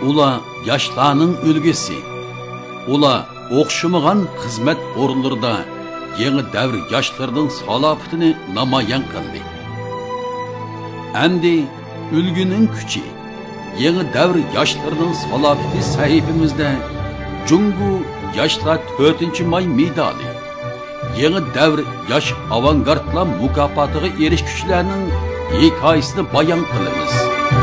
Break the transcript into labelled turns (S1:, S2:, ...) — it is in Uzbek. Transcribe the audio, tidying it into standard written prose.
S1: Ular yaşlarning ulgisi. Ular o'xshamagan xizmat o'rinlarida yangi davr yoshlarining salohiyatini namoyon qildi. Endi ulguning kuchi, yangi davr yoshlarining salohiyati sahifamizda Jungu yoshlar 4-may medali, yangi davr yosh avangardlar mukofotiga erishuvchilarning hikoyasini bayon qilamiz.